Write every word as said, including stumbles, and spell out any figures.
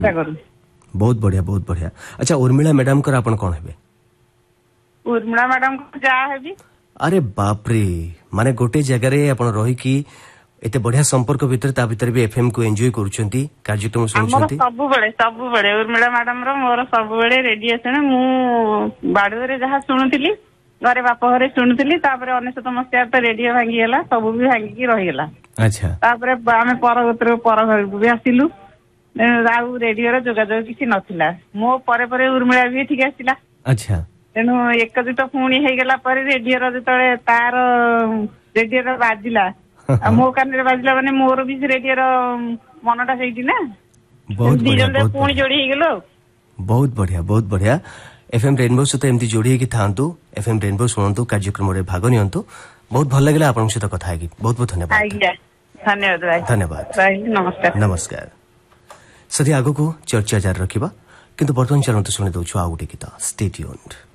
बहुत बढ़िया बहुत बढ़िया। अच्छा उर्मिला मैडम कर आपण कौन हेबे? उर्मिला मैडम को जा हेबी। अरे बाप रे माने गोटे जगह रे आपण रही की एते बढ़िया संपर्क भीतर ता भीतर भी एफएम को एंजॉय करूछंती कार्यक्रम सुनछंती सब बेले सब बेले उर्मिला मैडम रो मोर सब बेले रेडियो सुने मु बाडू रे जहा सुनुतिली घरे बाप घरे शुणुली अनेशत मसीह तो रेडियो भांगी गला सब भी भांगिकी रहीगला। अच्छा तापरे आमे परगोत्र पर घर को भी आसिलु आउ रेडियो जोगाजोग किसी नथिला मो परे परे उर्मिला भी ठीक आसिला। अच्छा तेणु एकजुट पुणी हेगला पर रेडियो जो तार रेडियो बाजिला मो कान बाजिला माने मोर भी रेडियो मनटा सेठी ना पुणी जोड़ी हेगलो। बहुत बढ़िया बहुत बढ़िया। एफएम रेनबो सहित एमती जोड़ी होगी थांतु एफएम रेनबो शुणु कार्यक्रम रे भाग नियंतु बहुत भल लगे आपन सहित कथा हेगी बहुत बहुत धन्यवाद। धन्यवाद धन्यवाद नमस्कार नमस्कार। सदी आगो को चर्चा जारी रखिबा किंतु बर्तमान चलंतु शुणी दउछु आ गुटे गीत स्टे ट्यून्ड।